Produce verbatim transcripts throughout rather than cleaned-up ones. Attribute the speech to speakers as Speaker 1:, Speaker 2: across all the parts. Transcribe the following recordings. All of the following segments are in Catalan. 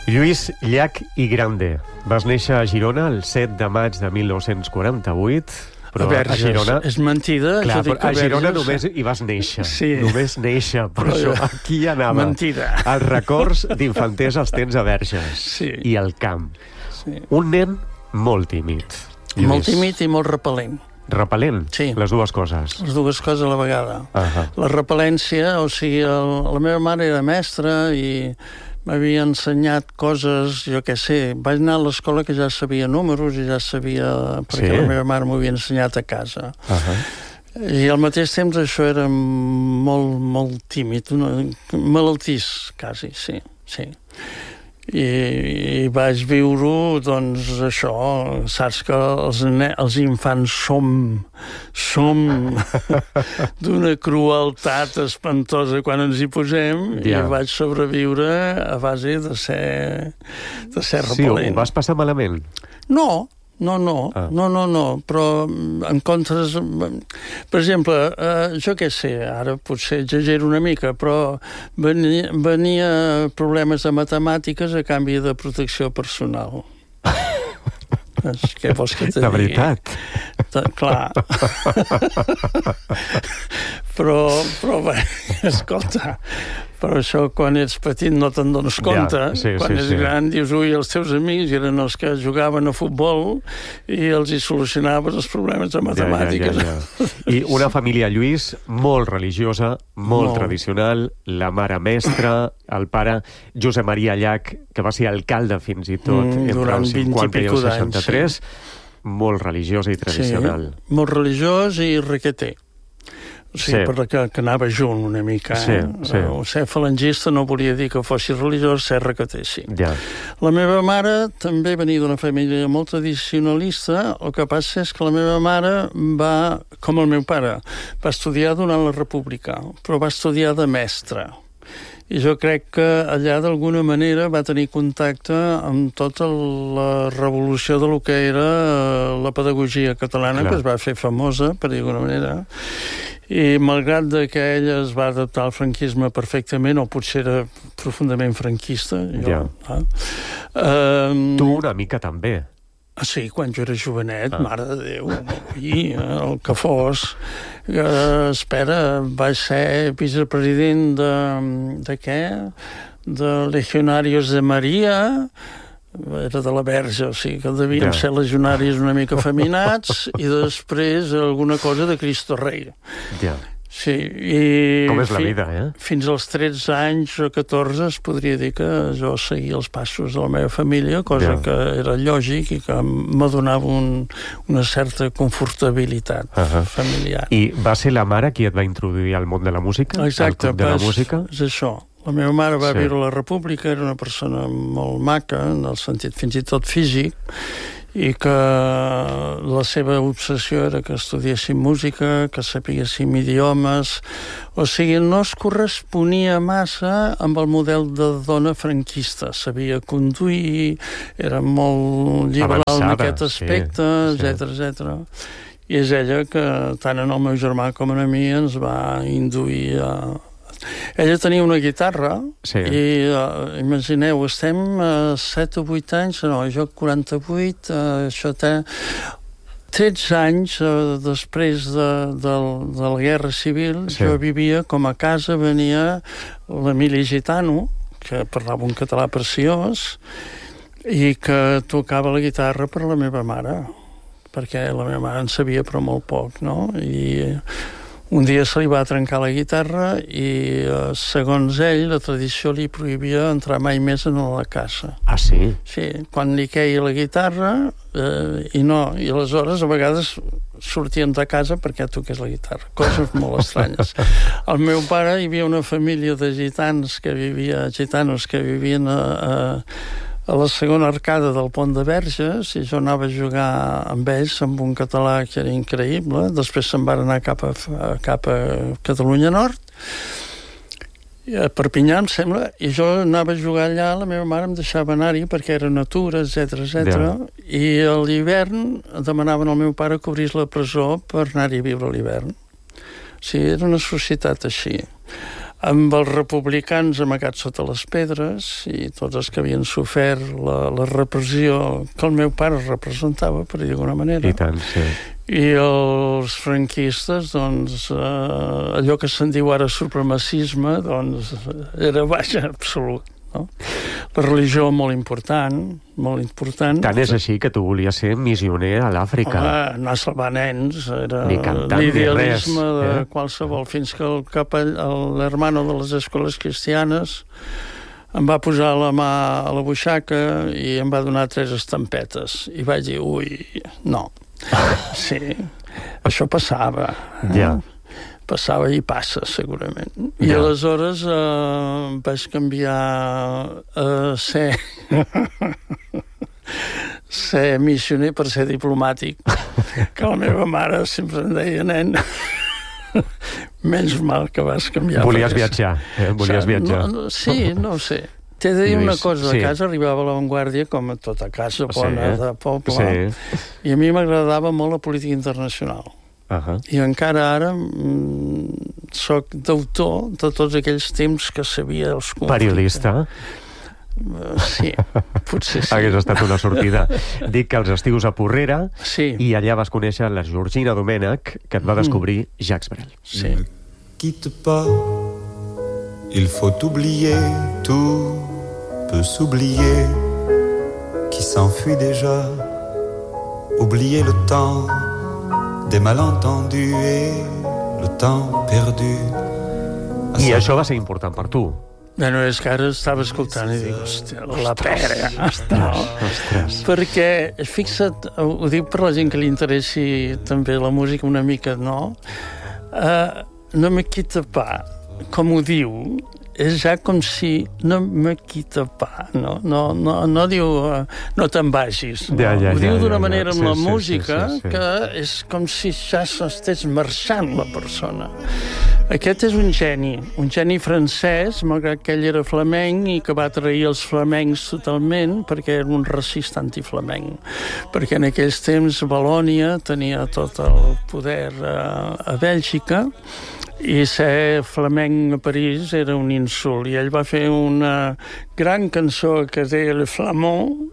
Speaker 1: Lluís Llach i Grande. Vas néixer a Girona el set de maig de mil nou-cents quaranta-vuit, però a,
Speaker 2: Verges,
Speaker 1: a Girona...
Speaker 2: És mentida.
Speaker 1: Clar,
Speaker 2: jo dic
Speaker 1: a Girona
Speaker 2: Verges,
Speaker 1: només hi vas néixer.
Speaker 2: Sí.
Speaker 1: Només néixer, però, però això aquí anava.
Speaker 2: Mentida.
Speaker 1: Els records d'infantesa els tens a Verges.
Speaker 2: Sí.
Speaker 1: I al camp.
Speaker 2: Sí.
Speaker 1: Un nen molt tímid. Lluís.
Speaker 2: Molt tímid i molt repel·lent.
Speaker 1: Repel·lent?
Speaker 2: Sí.
Speaker 1: Les dues coses.
Speaker 2: Les dues coses a la vegada.
Speaker 1: Uh-huh.
Speaker 2: La repel·lència, o sigui, el, la meva mare era mestra i m'havia ensenyat coses, jo què sé, vaig anar a l'escola que ja sabia números i ja sabia... perquè
Speaker 1: Sí?
Speaker 2: la meva mare m'ho havia ensenyat a casa.
Speaker 1: Uh-huh.
Speaker 2: I al mateix temps això era molt, molt tímid, una, malaltís, quasi, sí, sí. I, i vaig viure, doncs, això, saps que els, els infants som, som d'una crueltat espantosa quan ens hi posem, yeah. I vaig sobreviure a base de ser, de ser repel·lent.
Speaker 1: Sí, ho vas passar malament?
Speaker 2: No, no, no, ah. no, no, no, però en comptes... Per exemple, eh, jo què sé, ara potser exagero una mica, però venia, venia problemes de matemàtiques a canvi de protecció personal. Què vols que te digui?
Speaker 1: De veritat?
Speaker 2: Clar. però, però bé, escolta, però això quan ets petit no te'n dones compte.
Speaker 1: Ja, sí,
Speaker 2: quan
Speaker 1: sí,
Speaker 2: ets
Speaker 1: sí.
Speaker 2: gran dius, ui, els teus amics eren els que jugaven a futbol i els hi solucionaves els problemes de matemàtiques.
Speaker 1: Ja, ja, ja, ja. I una família, Lluís, molt religiosa, molt
Speaker 2: Molt.
Speaker 1: tradicional, la mare mestra, el pare Josep Maria Llach, que va ser alcalde fins i tot
Speaker 2: Mm,
Speaker 1: entre
Speaker 2: durant
Speaker 1: el cinquanta i el
Speaker 2: vint i pico d'anys,
Speaker 1: seixanta-tres, molt religiosa i tradicional.
Speaker 2: Sí, molt religiós i requeter. O sigui,
Speaker 1: Sí.
Speaker 2: perquè que anava junt una mica.
Speaker 1: Sí,
Speaker 2: eh?
Speaker 1: sí.
Speaker 2: O ser falangista no volia dir que fossis religiós, ser requeter, sí.
Speaker 1: Ja.
Speaker 2: La meva mare també venia d'una família molt tradicionalista, el que passa és que la meva mare va, com el meu pare, va estudiar durant la República, però va estudiar de mestra. I jo crec que allà d'alguna manera va tenir contacte amb tota la revolució de lo que era la pedagogia catalana,
Speaker 1: Clar.
Speaker 2: que es va fer famosa, per dir d'alguna manera, i malgrat de que ella es va adaptar al franquisme perfectament, o potser era profundament franquista, jo,
Speaker 1: Ja.
Speaker 2: ah, um,
Speaker 1: Tu una mica també.
Speaker 2: Ah, sí, quan jo era jovenet,
Speaker 1: Ah.
Speaker 2: mare de Déu, i el que fos. Eh, espera, vaig ser vicepresident de, de què? De Legionarios de Maria, era de la Verge, o sigui que devien
Speaker 1: Ja.
Speaker 2: ser legionaris una mica feminats, i després alguna cosa de Cristo Rei.
Speaker 1: Ja.
Speaker 2: Sí, i...
Speaker 1: Com és la
Speaker 2: fi-
Speaker 1: vida, eh?
Speaker 2: Fins als tretze anys o catorze es podria dir que jo seguia els passos de la meva família, cosa
Speaker 1: Ja.
Speaker 2: que era lògic i que m'adonava un, una certa confortabilitat
Speaker 1: Uh-huh.
Speaker 2: familiar.
Speaker 1: I va ser la mare qui et va introduir al món de la música?
Speaker 2: Exacte,
Speaker 1: al club de la
Speaker 2: és,
Speaker 1: música?
Speaker 2: és això. La meva mare va
Speaker 1: Sí.
Speaker 2: viure a la República, era una persona molt maca, en el sentit fins i tot físic, i que la seva obsessió era que estudiéssim música, que sapiguéssim idiomes, o sigui, no es corresponia massa amb el model de dona franquista. Sabia conduir, era molt liberal
Speaker 1: Avançada,
Speaker 2: en aquest
Speaker 1: sí,
Speaker 2: aspecte,
Speaker 1: sí.
Speaker 2: etcètera, etcètera. I és ella que, tant en el meu germà com en a mi, ens va induir a... Ella tenia una guitarra,
Speaker 1: Sí.
Speaker 2: i uh, imagineu, estem a set o vuit anys, no, jo quaranta-vuit, uh, això té tretze anys uh, després de, de, de la Guerra Civil,
Speaker 1: Sí.
Speaker 2: jo vivia com a casa, venia l'Emili Gitano, que parlava un català preciós, i que tocava la guitarra per la meva mare, perquè la meva mare en sabia però molt poc, no? I un dia se li va trencar la guitarra i, eh, segons ell, la tradició li prohibia entrar mai més en la casa.
Speaker 1: Ah, sí?
Speaker 2: Sí, quan li queia la guitarra, eh, i no, i aleshores a vegades sortíem de casa perquè toqués la guitarra. Coses molt estranyes. El meu pare, hi havia una família de gitans que vivia, gitanos que vivien a, a a la segona arcada del Pont de Verges, i jo anava a jugar amb ells amb un català que era increïble. Després se'n van anar cap a, cap a Catalunya Nord, a Perpinyà, em sembla, i jo anava a jugar allà, la meva mare em deixava anar-hi perquè era natura, etcètera, etcètera. I a l'hivern demanaven al meu pare que obrís la presó per anar-hi a viure a l'hivern. O sigui, era una societat així. amb els republicans amagats sota les pedres i tots els que havien sofert la, la repressió que el meu pare representava, per dir d'alguna manera.
Speaker 1: I tant, sí.
Speaker 2: I els franquistes, doncs, eh, allò que se'n diu ara supremacisme, doncs, era vaja absolut. No? La religió molt important, molt important.
Speaker 1: Tant és així que tu volies ser missioner a l'Àfrica.
Speaker 2: Home, anar a salvar nens, era
Speaker 1: ni cantant,
Speaker 2: l'idealisme
Speaker 1: ni res,
Speaker 2: de
Speaker 1: eh?
Speaker 2: qualsevol, fins que el capell, l'hermano de les escoles cristianes em va posar la mà a la butxaca i em va donar tres estampetes. I vaig dir, ui, no. Sí, això passava. Eh?
Speaker 1: Ja.
Speaker 2: Passava i passa, segurament. I
Speaker 1: ja.
Speaker 2: Aleshores eh, vaig canviar a ser... ser missioner per ser diplomàtic, que la meva mare sempre em deia, nen, menys mal que vas canviar.
Speaker 1: Volies viatjar, eh? Volies o sigui, viatjar.
Speaker 2: No, sí, no ho sé. T'he de dir
Speaker 1: Lluís,
Speaker 2: una cosa,
Speaker 1: sí.
Speaker 2: A casa arribava a l'avantguàrdia, com a tota casa bona
Speaker 1: sí.
Speaker 2: de poble,
Speaker 1: sí.
Speaker 2: I a mi m'agradava molt la política internacional.
Speaker 1: Uh -huh.
Speaker 2: I encara ara mm, soc d'autor de tots aquells temps que sabia els conflictes.
Speaker 1: Periodista?
Speaker 2: Uh, sí, potser sí.
Speaker 1: Hagués estat una sortida. Dic que els estius a Porrera,
Speaker 2: sí.
Speaker 1: I allà vas conèixer la Georgina Domènech, que et va descobrir mm. Jacques Brel.
Speaker 2: Sí.
Speaker 3: Ne quitte pas, il faut oublier, tout peut s'oublier, qui s'enfuit déjà, oublier le temps des malentendus et le temps perdu.
Speaker 1: I això va ser important per tu.
Speaker 2: Bueno, és que ara estava escoltant i dic, hòstia, la pera.
Speaker 1: Ostres, no? ostres.
Speaker 2: Perquè, fixa't, ho dic per la gent que li interessi també la música una mica, no? Uh, no me quita pa, com ho diu, és ja com si no me quita pa, no? No, no, no diu uh, no te'n vagis, no?
Speaker 1: Ja, ja,
Speaker 2: Ho
Speaker 1: ja,
Speaker 2: diu d'una
Speaker 1: ja, ja.
Speaker 2: manera amb
Speaker 1: Sí,
Speaker 2: la
Speaker 1: sí,
Speaker 2: música
Speaker 1: sí, sí, sí.
Speaker 2: que és com si ja s'estés marxant la persona. Aquest és un geni, un geni francès, malgrat que ell era flamenc i que va trair els flamencs totalment perquè era un racista antiflamenc. Perquè en aquells temps Valònia tenia tot el poder a, a Bèlgica i ser flamenc a París era un insult. I ell va fer una gran cançó que es deia Le Flamand,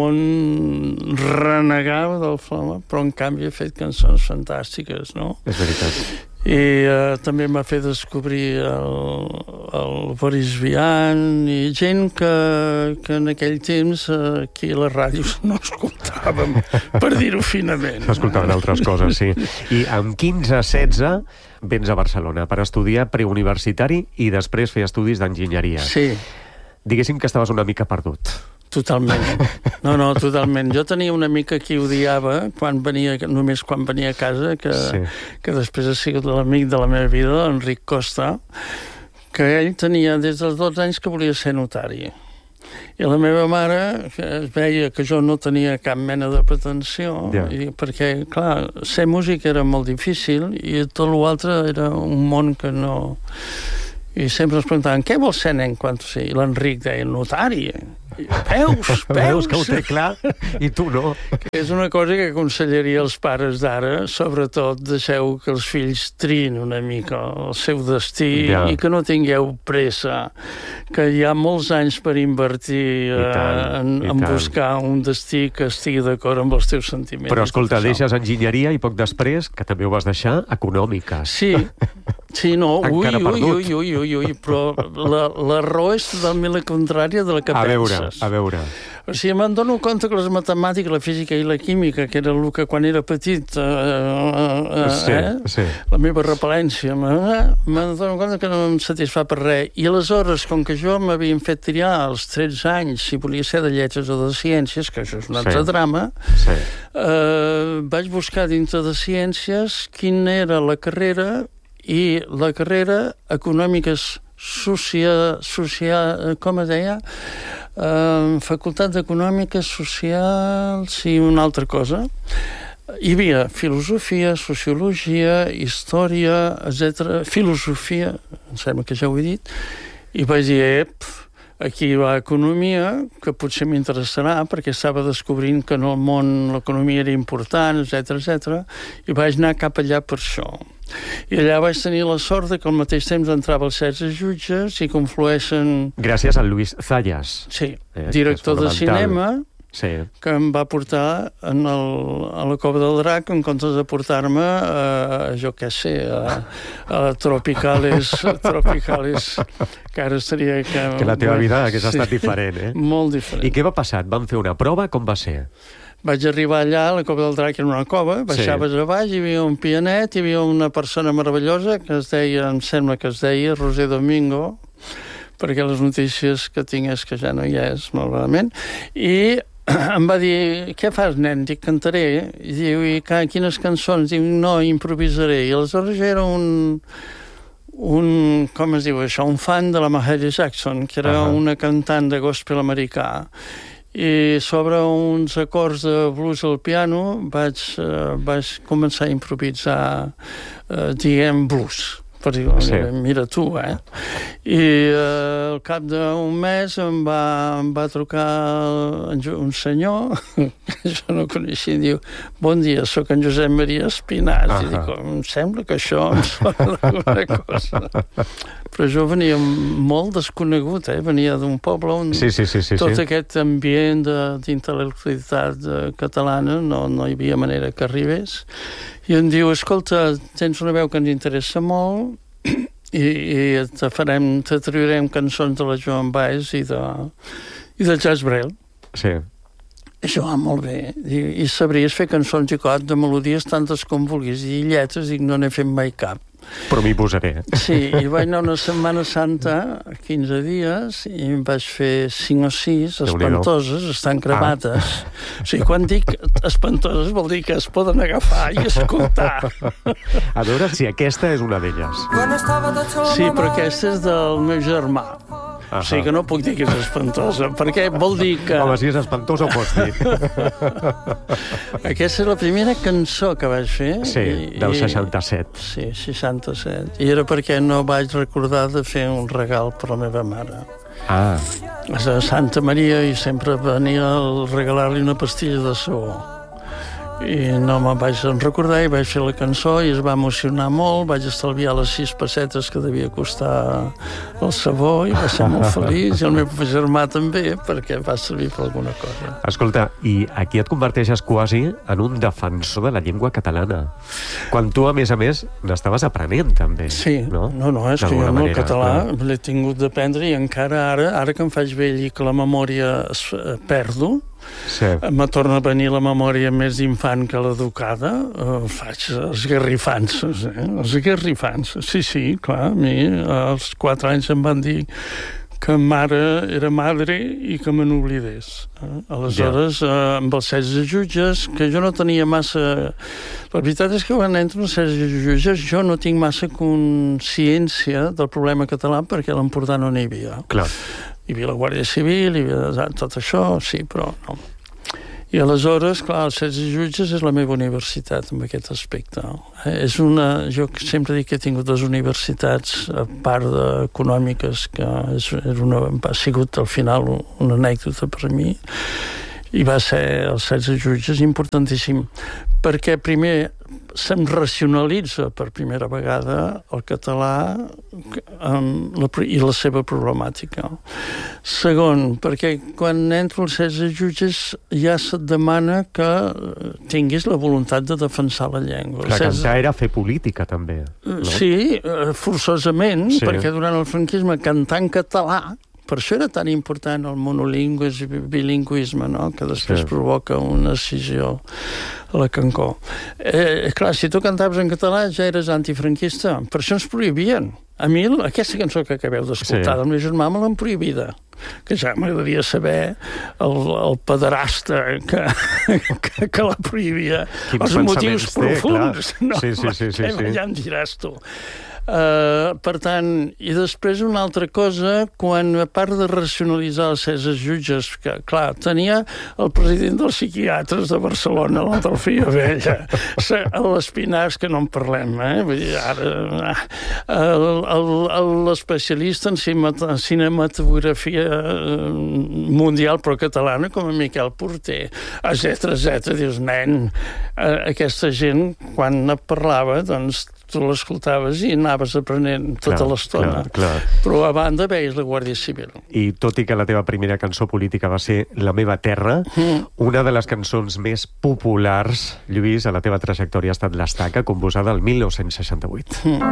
Speaker 2: on renegava del flamand, però en canvi ha fet cançons fantàstiques, no?
Speaker 1: És veritat.
Speaker 2: I uh, també m'ha fet descobrir el, el Boris Vian i gent que, que en aquell temps uh, aquí a les ràdios no escoltàvem, per dir-ho finament.
Speaker 1: Escoltaven altres coses, sí. I amb quinze setze vens a Barcelona per estudiar preuniversitari i després fer estudis d'enginyeria.
Speaker 2: Sí.
Speaker 1: Diguéssim que estaves una mica perdut.
Speaker 2: Totalment. No, no, totalment. Jo tenia una mica qui odiava quan venia, només quan venia a casa, que, sí. que després ha sigut l'amic de la meva vida, Enric Costa, que ell tenia des dels dotze anys que volia ser notari. I la meva mare, que es veia que jo no tenia cap mena de pretensió,
Speaker 1: ja.
Speaker 2: i perquè, clar, ser músic era molt difícil i tot l'altre era un món que no... I sempre ens preguntaven, què vols ser, nen, quan tu sé? I l'Enric deia, notari. I, veus, veus?
Speaker 1: Veus que ho té clar i tu no.
Speaker 2: És una cosa que aconsellaria als pares d'ara, sobretot deixeu que els fills trin una mica el seu destí ja. i que no tingueu pressa, que hi ha molts anys per invertir tant, en, en buscar un destí que estigui d'acord amb els teus sentiments.
Speaker 1: Però escolta, deixes enginyeria i poc després, que també ho vas deixar, econòmiques.
Speaker 2: Sí, sí, no, ui, ui, ui, ui, ui, ui, però la, la raó és totalment la contrària de la que
Speaker 1: a
Speaker 2: penses.
Speaker 1: Veure, a veure.
Speaker 2: O sigui, me'n dono compte que les matemàtiques, la física i la química, que era el que quan era petit, eh, eh,
Speaker 1: sí,
Speaker 2: eh,
Speaker 1: sí.
Speaker 2: la meva repel·lència, me'n dono compte que no em satisfà per res. I aleshores, com que jo m'havien fet triar als tretze anys si volia ser de lletres o de ciències, que això és un altre sí. drama,
Speaker 1: sí.
Speaker 2: eh, vaig buscar dintre de ciències quina era la carrera i la carrera econòmiques social, social com es deia? Uh, Facultat d'Econòmiques Socials i una altra cosa. Hi havia filosofia, sociologia, història, etcètera. Filosofia, em sembla que ja ho he dit, i vaig dir, ep, aquí va economia, que potser m'interessarà, perquè estava descobrint que en el món l'economia era important, etcètera, etcètera, i vaig anar cap allà per això. I allà vaig tenir la sort que al mateix temps entrava els setze jutges i conflueixen...
Speaker 1: Gràcies a Luis Zayas.
Speaker 2: Sí,
Speaker 1: eh,
Speaker 2: director de cinema,
Speaker 1: sí.
Speaker 2: que em va portar en el, a la Cova del Drac en comptes de portar-me a, jo què sé, a, a Tropicales, Tropicales, que ara estaria... Que,
Speaker 1: que la teva vida hagués sí, estat diferent, eh?
Speaker 2: Molt diferent.
Speaker 1: I què va passar? Et van fer una prova? Com va ser?
Speaker 2: Vaig arribar allà, a la Cova del Drac, era una cova, baixaves sí. a baix, hi havia un pianet, hi havia una persona meravellosa que es deia, em sembla que es deia Roser Domingo, perquè les notícies que tinc és que ja no hi és, malauradament, i em va dir, què fas, nen? Dic, cantaré. I diu, i quines cançons? Dic, no, improvisaré. I aleshores jo era un, un, com es diu això, un fan de la Mahalia Jackson, que era uh-huh. una cantant de gospel americà. I sobre uns acords de blues al piano vaig, uh, vaig començar a improvisar, uh, diguem, blues. Per dir, sí. mira tu, eh? I eh, al cap d'un mes em va, em va trucar un senyor, que jo no coneixia, i diu, bon dia, sóc en Josep Maria Espinàs. Uh-huh. I dic, em sembla que això em sona d'alguna cosa. Però jo venia molt desconegut, eh? Venia d'un poble on
Speaker 1: sí, sí, sí, sí,
Speaker 2: tot
Speaker 1: sí.
Speaker 2: aquest ambient d'intel·lectualitat catalana no, no hi havia manera que arribés. I em diu, escolta, tens una veu que ens interessa molt i, i te farem, te traurem cançons de la Joan Baez i de, i de Jacques Brel.
Speaker 1: Sí.
Speaker 2: I jo, ah, molt bé. I, i sabries fer cançons i cot de melodies tantes com vulguis. I lletres, dic, no n'he fet mai cap.
Speaker 1: Però m'hi posaré.
Speaker 2: Sí, i vaig anar una Setmana Santa, quinze dies, i em vaig fer cinc o sis, espantoses, estan cremades. Ah. O sigui, quan dic espantoses vol dir que es poden agafar i escoltar.
Speaker 1: A veure si aquesta és una d'elles.
Speaker 2: Sí, però aquesta és del meu germà. Uh-huh. O sigui que no puc dir que és espantosa, perquè vol dir que...
Speaker 1: Home, si és espantosa ho pots dir.
Speaker 2: Aquesta és la primera cançó que vaig fer.
Speaker 1: Sí,
Speaker 2: i,
Speaker 1: del
Speaker 2: i,
Speaker 1: seixanta-set.
Speaker 2: Sí, seixanta-set. I era perquè no vaig recordar de fer un regal per la meva mare.
Speaker 1: Ah.
Speaker 2: És a Santa Maria i sempre venia a regalar-li una pastilla de sabó. I no me'n vaig recordar i vaig fer la cançó i es va emocionar molt, vaig estalviar les sis pessetes que devia costar el sabó i va ser molt feliç, i el meu germà també, perquè va servir per alguna cosa.
Speaker 1: Escolta, i aquí et converteixes quasi en un defensor de la llengua catalana, quan tu, a més a més, n'estaves aprenent també.
Speaker 2: Sí, no, no, no és que jo no, el català no. l'he tingut d'aprendre i encara ara, ara que em faig vell i que la memòria es perdo, sí. me torna a venir la memòria més d'infant que l'educada, eh, faig els garrifances, eh? Els garrifances, sí, sí, clar, a mi als quatre anys em van dir que mare era madre i que me n'oblidés. Eh? Aleshores, eh, amb els setze jutges, que jo no tenia massa... La veritat és que quan entro els setze jutges jo no tinc massa consciència del problema català perquè a l'Empordà no n'hi havia.
Speaker 1: Clar.
Speaker 2: Hi havia la Guàrdia Civil, hi havia tot això, sí, però no. I aleshores, clar, els setze jutges és la meva universitat en aquest aspecte. Eh, és una... Jo sempre dic que he tingut dues universitats, a part d'econòmiques, que és, és una, ha sigut al final una anècdota per a mi, i va ser els setze jutges importantíssim, perquè primer se'm racionalitza per primera vegada el català um, la, i la seva problemàtica. Segon, perquè quan entro als setze jutges ja se't demana que tinguis la voluntat de defensar la llengua.
Speaker 1: Clar, cantar era fer política, també. No?
Speaker 2: Sí, forçosament, sí. Perquè durant el franquisme cantar en català, per això era tan important el monolingüisme, bilingüisme, no? Que després sí. provoca una escissió a la Cancó. Eh, clar, si tu cantaves en català ja eres antifranquista. Per això ens prohibien. A mi, aquesta cançó que acabeu d'escoltar sí. del meu germà me l'han prohibida. Que ja m'agradaria saber el, el pederasta que, que, que la prohibia.
Speaker 1: Quins
Speaker 2: els motius
Speaker 1: té,
Speaker 2: profunds.
Speaker 1: Clar.
Speaker 2: No,
Speaker 1: sí, sí, sí, sí, sí.
Speaker 2: Ja em diràs tu. Uh, per tant, i després una altra cosa, quan a part de racionalitzar els setze jutges, que, clar, tenia el president dels psiquiatres de Barcelona, l'Adolfia Vella, l'Espinàs, que no en parlem, eh? Vull dir, ara... L'especialista en cinematografia mundial però catalana, com a Miquel Porter, etcètera, etcètera. Dius, nen, aquesta gent, quan et parlava, doncs tu l'escoltaves i anaves aprenent tota l'estona. Però a banda veies la Guàrdia Civil.
Speaker 1: I tot i que la teva primera cançó política va ser La meva terra, mm. una de les cançons més populars, Lluís, a la teva trajectòria ha estat L'Estaca, composada el mil nou-cents seixanta-vuit. Mm.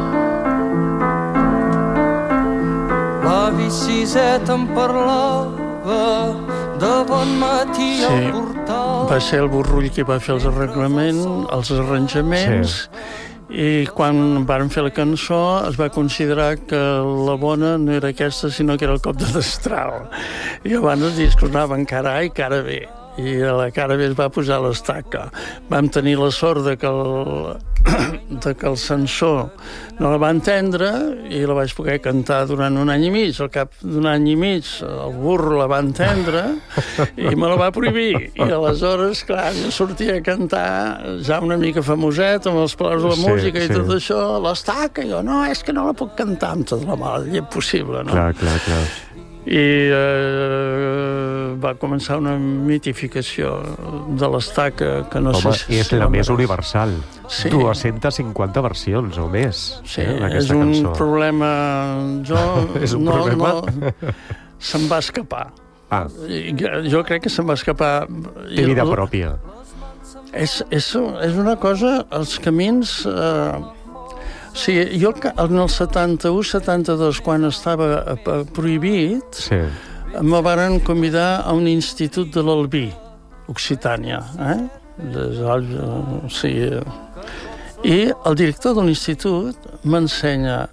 Speaker 4: L'avi Siseta em parlava de bon matí sí. al portal.
Speaker 2: Va ser el Burrull qui va fer els arreglaments, els arranjaments, sí. I quan van fer la cançó es va considerar que la bona no era aquesta, sinó que era el cop de destral. I abans els discos anaven cara A i cara B. I a la cara B es va posar l'Estaca. Vam tenir la sort de que el, de que el censor no la va entendre i la vaig poder cantar durant un any i mig. Al cap d'un any i mig el burro la va entendre i me la va prohibir. I aleshores, clar, jo sortia a cantar ja una mica famoset amb els plors de la sí, música i sí. tot això, l'Estaca. I jo, no, és que no la puc cantar amb tota la mala, és impossible, no?
Speaker 1: Clar, clar, clar.
Speaker 2: I eh, va començar una mitificació de l'Estaca que no
Speaker 1: Home,
Speaker 2: sé si...
Speaker 1: és la més universal.
Speaker 2: Sí.
Speaker 1: dues-centes cinquanta versions o més.
Speaker 2: Sí,
Speaker 1: eh,
Speaker 2: és un
Speaker 1: cançó.
Speaker 2: problema... Jo
Speaker 1: és un
Speaker 2: no,
Speaker 1: problema?
Speaker 2: No, se'm va escapar.
Speaker 1: Ah.
Speaker 2: Jo crec que se'm va escapar...
Speaker 1: Té vida pròpia.
Speaker 2: És, és, és una cosa... Els camins... Eh, Sí, jo en el setanta-u setanta-dos, quan estava prohibit, sí. me varen convidar a un institut de l'Albí, Occitània. Eh? Sí. I el director de l'institut m'ensenya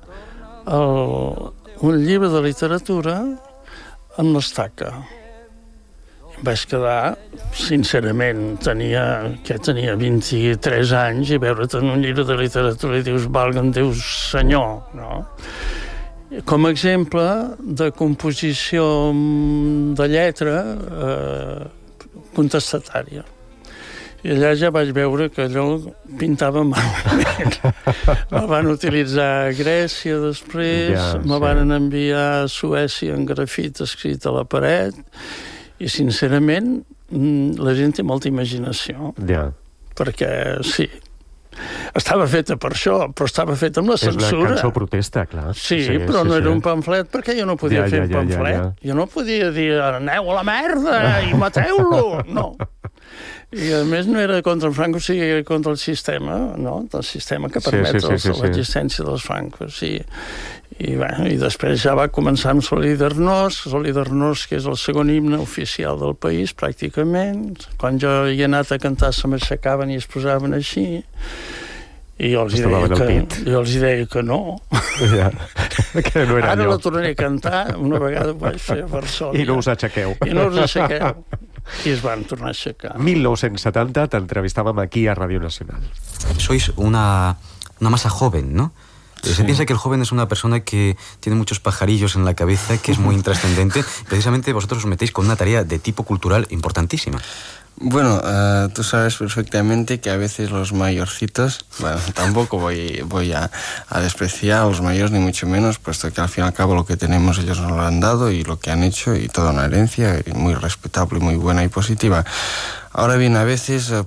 Speaker 2: un llibre de literatura amb l'Estaca. Vaig quedar, sincerament, tenia, que tenia vint-i-tres anys i veure't en un llibre de literatura i dius, valga'm Déu senyor, no? Com a exemple de composició de lletra eh, contestatària. I allà ja vaig veure que allò pintava malament. Me van utilitzar a Grècia després, ja, me sí. van enviar a Suècia en grafit escrit a la paret. I, sincerament, la gent té molta imaginació.
Speaker 1: Ja.
Speaker 2: Perquè, sí, estava feta per això, però estava feta amb la censura.
Speaker 1: És la cançó protesta, clar.
Speaker 2: Sí, sí però sí, no sí. era un pamflet, perquè jo no podia ja, fer ja, un pamflet. Ja, ja, ja. Jo no podia dir, aneu a la merda i mateu-lo. No. I, a més, no era contra el Franco, sí, era contra el sistema, no? El sistema que permet sí, sí, sí, sí, l'existència sí. dels francos, sí. I, bueno, i després ja va començar amb Solidarność, Solidarność, que és el segon himne oficial del país, pràcticament. Quan jo hi he anat a cantar se m'aixecaven i es posaven així. I jo els, hi deia que, jo els hi deia que no.
Speaker 1: Ja, que no era
Speaker 2: Ara
Speaker 1: allò.
Speaker 2: la tornaré a cantar, una vegada ho vaig fer a Varsòvia.
Speaker 1: I no us aixequeu.
Speaker 2: I no us aixequeu. I es van tornar a aixecar.
Speaker 1: mil nou-cents setanta t'entrevistàvem aquí a Ràdio Nacional.
Speaker 5: Sois una, una masa joven, ¿no? Sí. Se piensa que el joven es una persona que tiene muchos pajarillos en la cabeza, que es muy intrascendente. Precisamente vosotros os metéis con una tarea de tipo cultural importantísima.
Speaker 6: Bueno, uh, tú sabes perfectamente que a veces los mayorcitos, bueno, tampoco voy, voy a, a despreciar a los mayores ni mucho menos, puesto que al fin y al cabo lo que tenemos ellos nos lo han dado y lo que han hecho y toda una herencia muy respetable, muy buena y positiva. Ahora bien, a veces